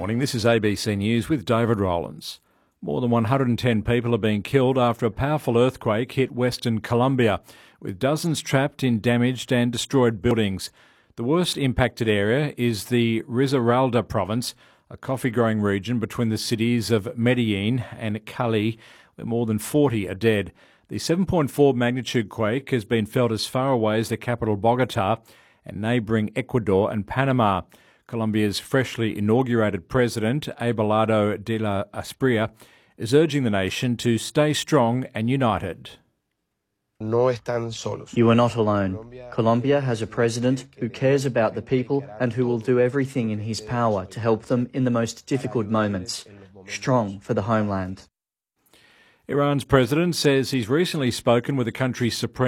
morning. This is ABC News with David Rowlands. More than 110 people are being killed after a powerful earthquake hit Western Colombia, with dozens trapped in damaged and destroyed buildings. The worst impacted area is the Risaralda province, a coffee-growing region between the cities of Medellin and Cali, where more than 40 are dead. The 7.4 magnitude quake has been felt as far away as the capital Bogota and neighbouring Ecuador and Panama. Colombia's freshly inaugurated president, Abelardo de la Espriella, is urging the nation to stay strong and united. You are not alone. Colombia has a president who cares about the people and who will do everything in his power to help them in the most difficult moments. Strong for the homeland. Iran's president says he's recently spoken with the country's supreme